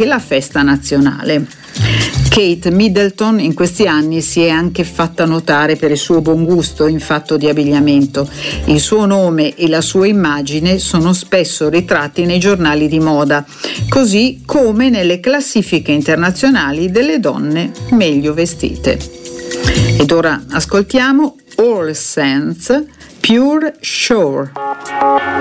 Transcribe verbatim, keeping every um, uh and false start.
anche la festa nazionale. Kate Middleton in questi anni si è anche fatta notare per il suo buon gusto in fatto di abbigliamento. Il suo nome e la sua immagine sono spesso ritratti nei giornali di moda, così come nelle classifiche internazionali delle donne meglio vestite. Ed ora ascoltiamo All Saints, Pure Shore.